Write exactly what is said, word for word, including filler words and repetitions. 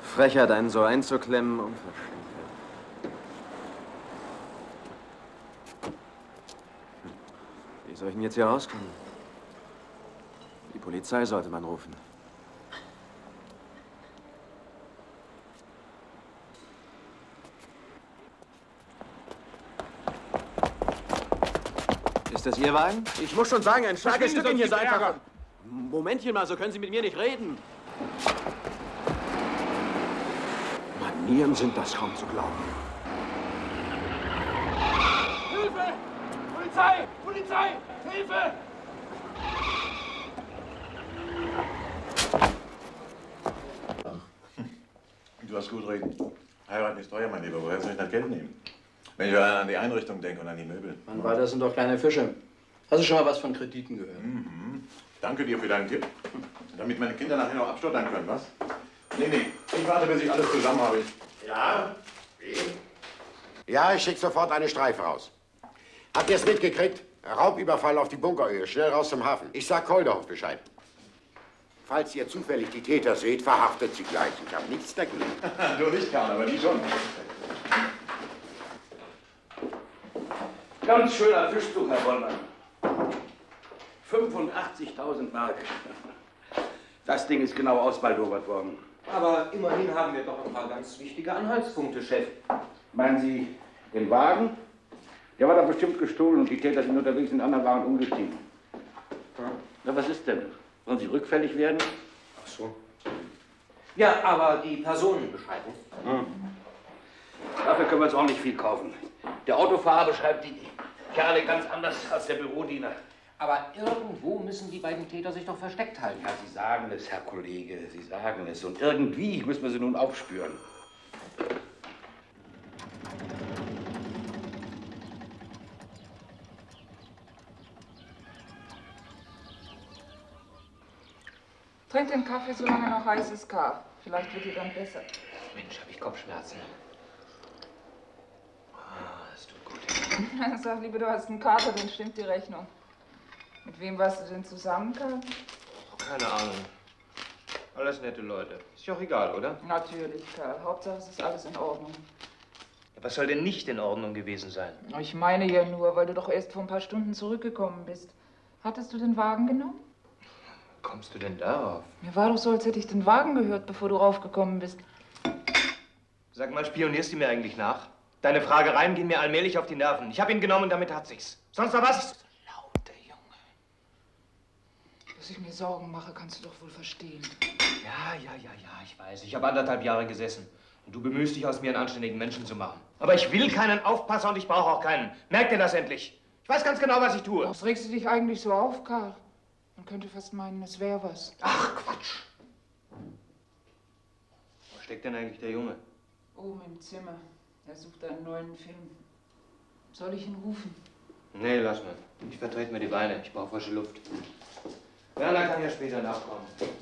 Frechheit, einen so einzuklemmen, unverschämt. Wie soll ich denn jetzt hier rauskommen? Die Polizei sollte man rufen. Ist das Ihr Wagen? Ich muss schon sagen, ein starkes Stück in hier sein. Momentchen mal, so können Sie mit mir nicht reden. Manieren sind das kaum zu glauben. Hilfe! Polizei! Polizei! Hilfe! Du hast gut reden. Heiraten ist teuer, mein Lieber. Woher soll ich das Geld nehmen? Wenn ich an die Einrichtung denke und an die Möbel. Mann, weil das sind doch kleine Fische. Hast du schon mal was von Krediten gehört? Mhm. Danke dir für deinen Tipp. Damit meine Kinder nachher noch abstottern können, was? Nee, nee. Ich warte, bis ich alles zusammen habe. Ja? Wie? Ja, ich schicke sofort eine Streife raus. Habt ihr es mitgekriegt? Raubüberfall auf die Bunkeröhe. Schnell raus zum Hafen. Ich sag Kolderhoff Bescheid. Falls ihr zufällig die Täter seht, verhaftet sie gleich. Ich habe nichts dagegen. Du nicht, Karl, aber die schon. Ganz schöner Fischzug, Herr Bollmann. fünfundachtzigtausend Mark. Das Ding ist genau ausbaldowert worden. Aber immerhin haben wir doch ein paar ganz wichtige Anhaltspunkte, Chef. Meinen Sie den Wagen? Der war da bestimmt gestohlen und die Täter sind unterwegs in anderen Wagen umgestiegen. Na, was ist denn? Wollen Sie rückfällig werden? Ach so. Ja, aber die Personenbeschreibung. Hm. Dafür können wir uns auch nicht viel kaufen. Der Autofahrer beschreibt die Kerle ganz anders als der Bürodiener. Aber irgendwo müssen die beiden Täter sich doch versteckt halten. Ja, Sie sagen es, Herr Kollege, Sie sagen es. Und irgendwie müssen wir sie nun aufspüren. Trink den Kaffee, solange noch heiß ist, Karl. Vielleicht wird dir dann besser. Mensch, habe ich Kopfschmerzen. Ah, das tut gut. Sag lieber, du hast einen Kater, dann stimmt die Rechnung. Mit wem warst du denn zusammen, Karl? Oh, keine Ahnung. Alles nette Leute. Ist ja auch egal, oder? Natürlich, Karl. Hauptsache, es ist alles in Ordnung. Ja, was soll denn nicht in Ordnung gewesen sein? Ich meine ja nur, weil du doch erst vor ein paar Stunden zurückgekommen bist. Hattest du den Wagen genommen? Wie kommst du denn darauf? Mir war doch so, als hätte ich den Wagen gehört, bevor du raufgekommen bist. Sag mal, spionierst du mir eigentlich nach? Deine Fragereien gehen mir allmählich auf die Nerven. Ich habe ihn genommen, damit hat sich's. Sonst noch was? Laut, der Junge. Dass ich mir Sorgen mache, kannst du doch wohl verstehen. Ja, ja, ja, ja, ich weiß. Ich habe anderthalb Jahre gesessen. Und du bemühst dich, aus mir einen anständigen Menschen zu machen. Aber ich will keinen Aufpasser und ich brauche auch keinen. Merk dir das endlich. Ich weiß ganz genau, was ich tue. Was regst du dich eigentlich so auf, Karl? Man könnte fast meinen, es wäre was. Ach, Quatsch. Wo steckt denn eigentlich der Junge? Oben im Zimmer. Er sucht einen neuen Film. Soll ich ihn rufen? Nee, lass mal. Ich vertrete mir die Beine. Ich brauche frische Luft. Werner kann ja später nachkommen.